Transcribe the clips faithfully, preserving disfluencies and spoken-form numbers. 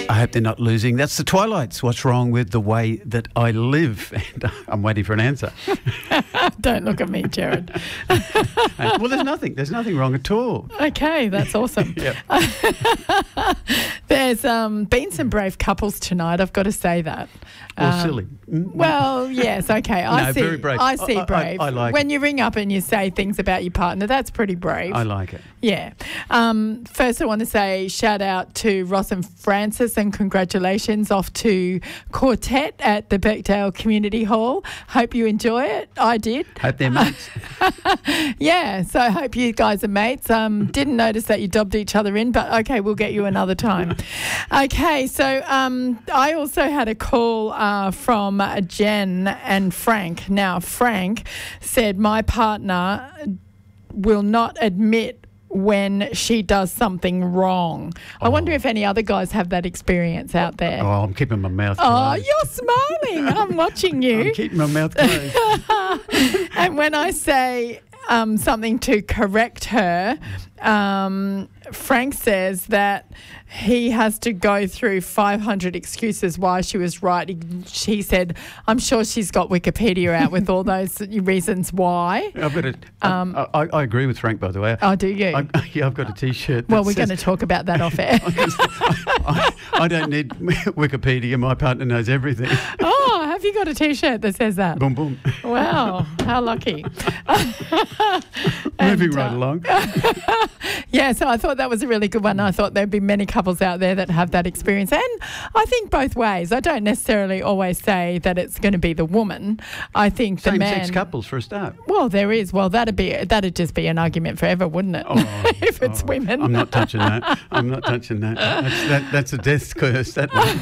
I hope they're not losing. That's the Twilights. What's wrong with the way that I live? And I'm waiting for an answer. Don't look at me, Jared. Well, there's nothing. There's nothing wrong at all. Okay, that's awesome. There's um, been some brave couples tonight, I've got to say that. Or um, silly. Mm. Well, yes, okay. I No, see, very brave. I see I- I- brave. I like when it. you ring up and you say things about your partner, that's pretty brave. I like it. Yeah. Um, first, I want to say shout out to Ross and Francis and congratulations off to Quartet at the Birkdale Community Hall. Hope you enjoy it. I did. Hope they're mates. Yeah, so I hope you guys are mates. Um, didn't notice that you dobbed each other in, but okay, we'll get you another time. Okay, so um, I also had a call uh, from Jen and Frank. Now, Frank said my partner will not admit when she does something wrong. I Oh. wonder if any other guys have that experience out there. Oh, I'm keeping my mouth Oh, closed. you're smiling. I'm watching you. I'm keeping my mouth closed. And when I say um, something to correct her, um, Frank says that he has to go through five hundred excuses why she was right. He, she said, I'm sure she's got Wikipedia out with all those reasons why. I've got a, Um, I, I, I agree with Frank, by the way. Oh, do you? I, yeah, I've got a T-shirt. Well, that we're going to says- talk about that off air. I, I don't need Wikipedia. My partner knows everything. Oh, have you got a T-shirt that says that? Boom, boom. Wow, how lucky. Moving And, right uh, along. Yeah, so I thought that was a really good one. I thought there'd be many couples out there that have that experience. And I think both ways. I don't necessarily always say that it's going to be the woman. I think the man... Same-sex couples for a start. Well, there is. Well, that'd be that'd just be an argument forever, wouldn't it? Oh, if it's oh, women. I'm not touching that. I'm not touching that. That's, that, that's a death curse, that one.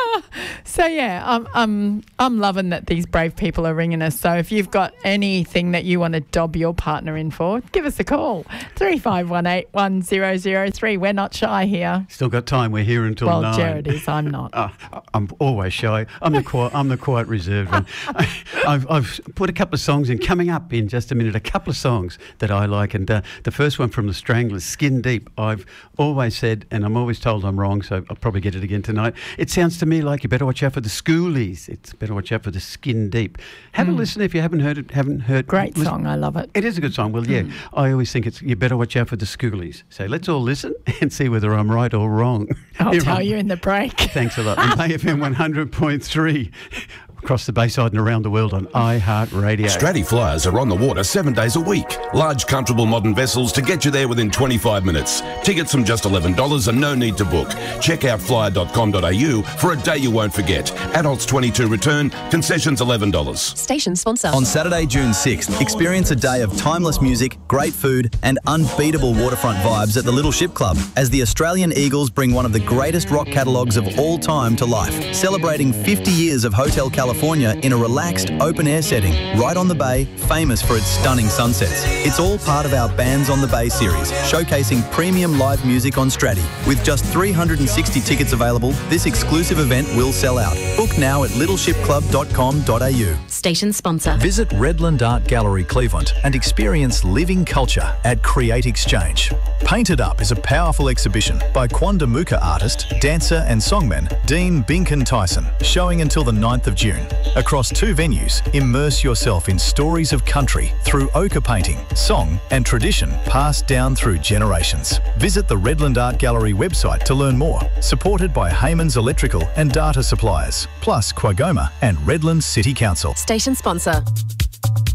So yeah, I'm I'm I'm loving that these brave people are ringing us. So if you've got anything that you want to dob your partner in for, give us a call. three five one eight one zero zero three. We're not shy here. Still got time. We're here until Well, nine. Jared is. I'm not. Uh, I'm always shy. I'm the quiet, I'm the quiet reserved one. I, I've, I've put a couple of songs in, coming up in just a minute, a couple of songs that I like. And uh, the first one from the Stranglers, Skin Deep. I've always said, and I'm always told I'm wrong, so I'll probably get it again tonight. It sounds to me like you better watch out for the Schoolies. It's better watch out for the Skin Deep. Have mm. a listen if you haven't heard it. Haven't heard. Great listen. song. I love it. It is a good song. Well, yeah, mm. I always think it's you better watch out for the Schoolies. So let's all listen and see whether I'm right or wrong. I'll Here tell on- you in the break. Thanks a lot. On A F M one hundred point three. Across the Bayside and around the world on iHeartRadio. Stratty Flyers are on the water seven days a week. Large, comfortable modern vessels to get you there within twenty-five minutes. Tickets from just eleven dollars and no need to book. Check out flyer dot com dot a u for a day you won't forget. Adults twenty-two return, concessions eleven dollars. Station sponsor. On Saturday, June sixth, experience a day of timeless music, great food and unbeatable waterfront vibes at the Little Ship Club as the Australian Eagles bring one of the greatest rock catalogues of all time to life, celebrating fifty years of Hotel California in a relaxed, open-air setting, right on the bay, famous for its stunning sunsets. It's all part of our Bands on the Bay series, showcasing premium live music on Stratty. With just three hundred sixty tickets available, this exclusive event will sell out. Book now at little ship club dot com dot a u. Station sponsor. Visit Redland Art Gallery Cleveland and experience living culture at Create Exchange. Painted Up is a powerful exhibition by Quandamuka artist, dancer and songman Dean Binkin Tyson, showing until the ninth of June. Across two venues, immerse yourself in stories of country through ochre painting, song and tradition passed down through generations. Visit the Redland Art Gallery website to learn more. Supported by Heyman's Electrical and Data Suppliers, plus Quagoma and Redland City Council. Station sponsor.